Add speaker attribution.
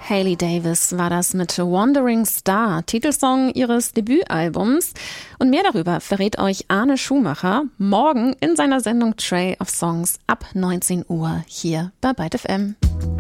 Speaker 1: Hailey Davis war das mit Wandering Star, Titelsong ihres Debütalbums. Und mehr darüber verrät euch Arne Schumacher morgen in seiner Sendung Tray of Songs ab 19 Uhr hier bei Byte FM.